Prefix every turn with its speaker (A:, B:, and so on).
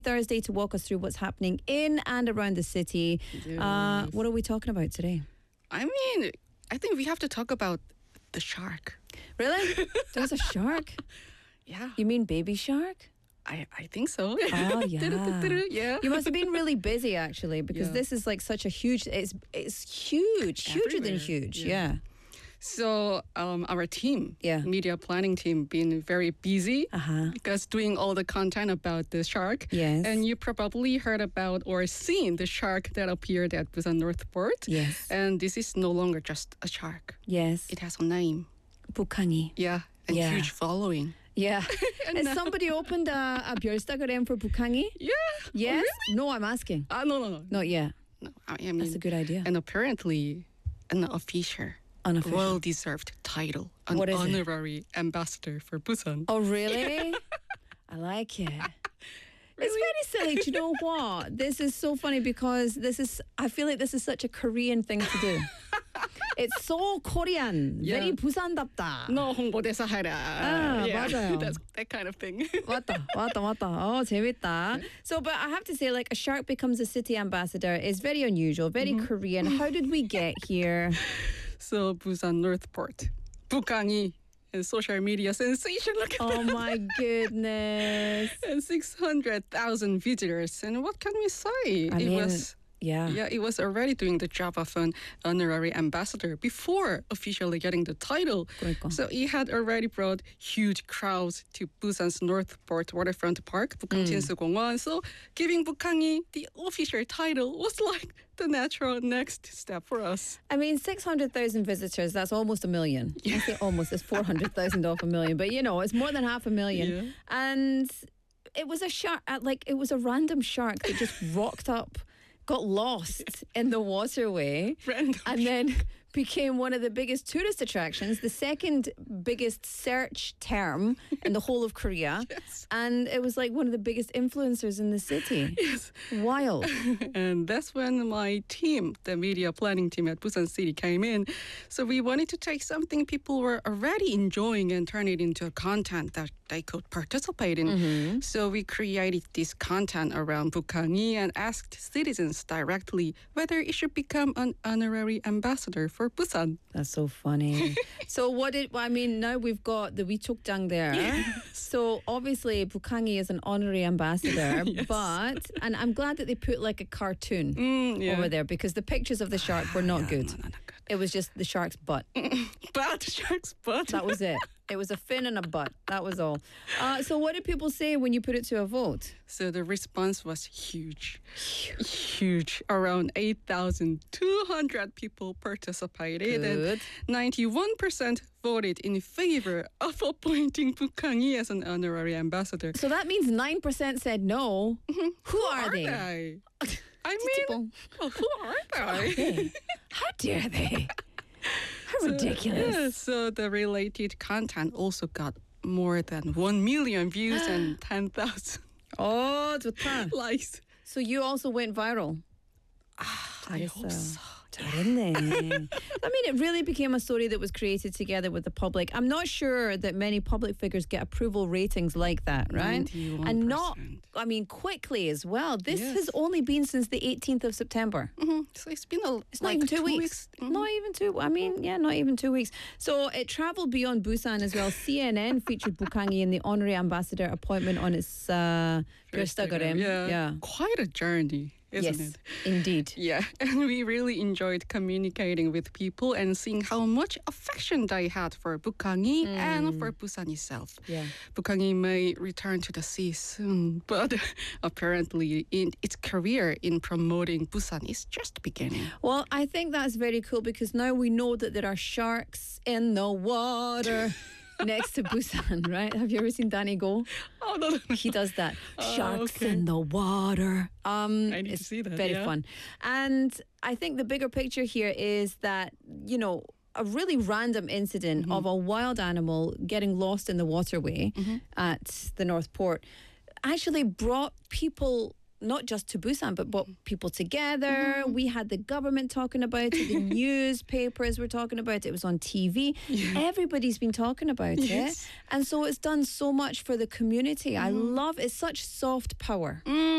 A: Thursday to walk us through what's happening in and around the city.
B: Yes.
A: What are we talking about today?
B: I mean, I think we have to talk about the shark.
A: Really? There's a shark?
B: Yeah.
A: You mean baby shark?
B: I think so.
A: Oh, yeah.
B: Yeah.
A: You must have been really busy, actually, because
B: Yeah.
A: this is like such a huge... It's huge, huger than
B: Everywhere.
A: huge.
B: Yeah.
A: Yeah.
B: So our team,
A: Yeah.
B: media planning team, been very busy
A: Uh-huh.
B: because doing all the content about the shark.
A: Yes.
B: And you probably heard about or seen the shark that appeared at Busan North Port.
A: Yes.
B: And this is no longer just a shark.
A: Yes.
B: It has a name.
A: Bukhangi.
B: Yeah. And
A: Yeah.
B: huge following.
A: Yeah.
B: And
A: Has
B: now-
A: somebody opened a Bjørstadgarden for Bukhangi?
B: Yeah.
A: Yes?
B: Really?
A: No, I'm asking.
B: No.
A: Not yet.
B: No, I mean,
A: That's a good idea.
B: And apparently, an official,
A: Unofficial.
B: well-deserved title, an
A: What is it?
B: honorary ambassador for Busan.
A: Oh, really? I like it. It's very silly. Do you know what? This is so funny because I feel like this is such a Korean thing to do. It's so Korean.
B: Yeah.
A: Very 부산답다.
B: 너 홍보대사 하라.
A: 맞아요.
B: That's that kind of thing.
A: 맞다. Oh, 재밌다. So, but I have to say, like, a shark becomes a city ambassador is very unusual, very Korean. How did we get here?
B: So Busan North Port, Bukhangi, and social media sensation. Look at
A: Oh
B: that.
A: my goodness.
B: And 600,000 visitors. And what can we say?
A: I mean,
B: Yeah, it was already doing the job of an honorary ambassador before officially getting the title.
A: 그러니까.
B: So it had already brought huge crowds to Busan's North Port waterfront park, Bukhan Jinsu-gongwon. So giving Bukhangi the official title was like the natural next step for us.
A: I mean, 600,000 visitors, that's almost a million. I say almost, it's 400,000 off a million. But, you know, it's more than half a million.
B: Yeah.
A: And it was a shark, it was a random shark that just rocked up, got lost in the waterway.
B: Random.
A: And then became one of the biggest tourist attractions, the second biggest search term in the whole of Korea.
B: Yes.
A: And it was like one of the biggest influencers in the city.
B: Yes.
A: Wild.
B: And that's when my team, the media planning team at Busan City, came in. So we wanted to take something people were already enjoying and turn it into a content that they could participate in. So we created this content around Bukhangi and asked citizens directly whether it should become an honorary ambassador for Busan.
A: That's so funny. So now we've got the Wichokjang there. So obviously Bukhangi is an honorary ambassador,
B: Yes.
A: and I'm glad that they put like a cartoon
B: Yeah.
A: over there because the pictures of the shark were not good.
B: No, not good.
A: It was just the shark's butt.
B: But shark's butt.
A: That was it. It was a fin and a butt. That was all. So what did people say when you put it to a vote?
B: So the response was huge. Huge. Around 8,200 people participated.
A: Good.
B: And 91% voted in favor of appointing Bukhangi as an honorary ambassador.
A: So that means 9% said no. Who are they?
B: I mean, who are they?
A: Hey, how dare they? How ridiculous.
B: Yeah, so the related content also got more than 1 million views and 10,000
A: Oh, 좋다.
B: likes.
A: So you also went viral.
B: I hope so.
A: 잘했네. I mean, it really became a story that was created together with the public. I'm not sure that many public figures get approval ratings like that, right?
B: 91%.
A: And quickly as well. This
B: Yes.
A: has only been since the 18th of September.
B: So it's been
A: It's not even 2 weeks. Not even 2. I mean, yeah, not even 2 weeks. So it traveled beyond Busan as well. CNN featured Bukhangi in the honorary ambassador appointment on its Bjørstadgarden.
B: Yeah. Quite a journey, isn't
A: Yes,
B: it?
A: indeed.
B: Yeah, and we really enjoyed communicating with people and seeing how much affection they had for Bukhangi and for Busan itself.
A: Yeah.
B: Bukhangi may return to the sea soon, but apparently its career in promoting Busan is just beginning.
A: Well, I think that's very cool because now we know that there are sharks in the water next to Busan, right? Have you ever seen Danny go?
B: Oh, no.
A: He does that. Sharks
B: okay.
A: in the water.
B: I need
A: it's
B: to see that.
A: very
B: yeah.
A: fun. And I think the bigger picture here is that, you know, a really random incident of a wild animal getting lost in the waterway at the North Port actually brought people not just to Busan, but brought people together. We had the government talking about it. The newspapers were talking about it. It was on TV. Everybody's been talking about it. And so it's done so much for the community. I love it's such soft power.